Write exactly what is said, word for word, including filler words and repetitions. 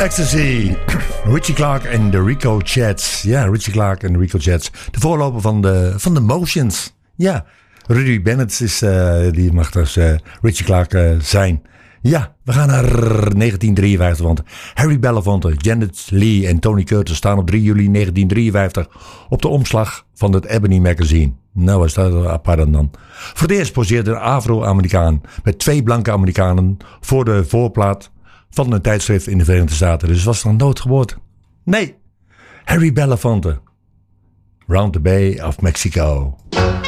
Ecstasy. Richie Clark en de Rico Jets. Ja, Richie Clark en de Rico Jets. De voorloper van de, van de Motions. Ja, Rudy Bennett is, uh, die mag dus uh, Richie Clark uh, zijn. Ja, we gaan naar negentien drieënvijftig, want Harry Belafonte, Janet Leigh en Tony Curtis staan op drie juli negentien drieënvijftig op de omslag van het Ebony Magazine. Nou, wat staat er apart dan? Voor het eerst poseerde een Afro-Amerikaan met twee blanke Amerikanen voor de voorplaat van een tijdschrift in de Verenigde Staten. Dus was er een doodgeboorte? Nee, Harry Belafonte. Round the Bay of Mexico.